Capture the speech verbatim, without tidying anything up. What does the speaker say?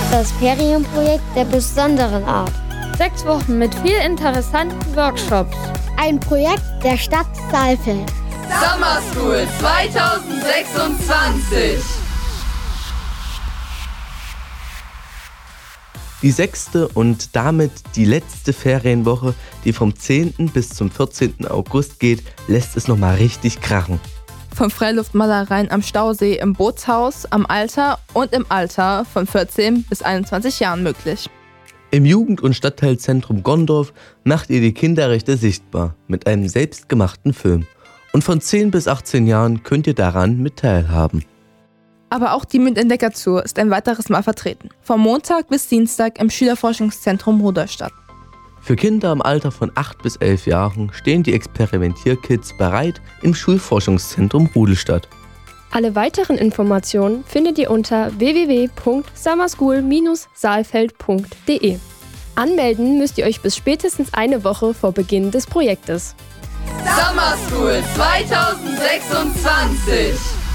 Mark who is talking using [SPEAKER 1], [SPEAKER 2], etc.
[SPEAKER 1] Das Ferienprojekt der besonderen Art.
[SPEAKER 2] Sechs Wochen mit viel interessanten Workshops.
[SPEAKER 1] Ein Projekt der Stadt Saalfeld.
[SPEAKER 3] Summer School zwanzig sechsundzwanzig.
[SPEAKER 4] Die sechste und damit die letzte Ferienwoche, die vom zehnten bis zum vierzehnten August geht, lässt es nochmal richtig krachen.
[SPEAKER 5] Von Freiluftmalereien am Stausee im Bootshaus, am Alter und im Alter von vierzehn bis einundzwanzig Jahren möglich.
[SPEAKER 4] Im Jugend- und Stadtteilzentrum Gondorf macht ihr die Kinderrechte sichtbar mit einem selbstgemachten Film. Und von zehn bis achtzehn Jahren könnt ihr daran mit teilhaben.
[SPEAKER 5] Aber auch die Mitentdecker-Tour ist ein weiteres Mal vertreten. Vom Montag bis Dienstag im Schülerforschungszentrum Rudolstadt.
[SPEAKER 4] Für Kinder im Alter von acht bis elf Jahren stehen die Experimentierkids bereit im Schulforschungszentrum Rudolstadt.
[SPEAKER 6] Alle weiteren Informationen findet ihr unter w w w punkt summerschool Bindestrich saalfeld punkt d e. Anmelden müsst ihr euch bis spätestens eine Woche vor Beginn des Projektes.
[SPEAKER 3] Summer School zwanzig sechsundzwanzig.